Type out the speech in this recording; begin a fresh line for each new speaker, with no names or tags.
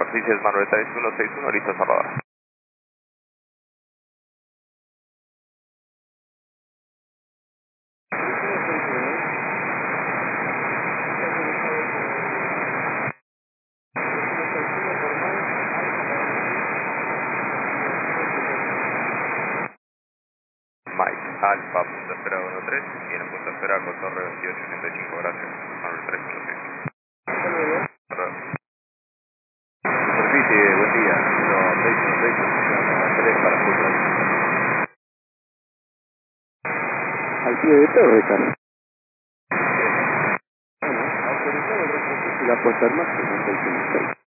Oficial Manuel 3161, listo Salvador. Mike, Alfa, punto espera 13, tiene punto espera con torre 2885, gracias. Manuel 316. Superficie, buen día. No, 616, 3 para fútbol.
Al pie de torre, Carlos. Bueno, autorizado el retroceso y la puesta en marcha,